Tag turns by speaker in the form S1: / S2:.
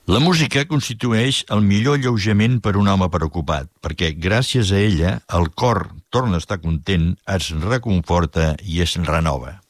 S1: La música constitueix el millor alleujament per un home preocupat, perquè gràcies a ella el cor torna a estar content, es reconforta i es renova.